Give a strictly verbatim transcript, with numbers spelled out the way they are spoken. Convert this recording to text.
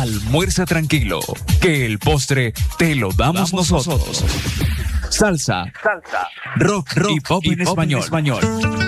Almuerza tranquilo, que el postre te lo damos, damos nosotros. nosotros. Salsa, salsa, rock, rock y pop, y en, pop español. en español.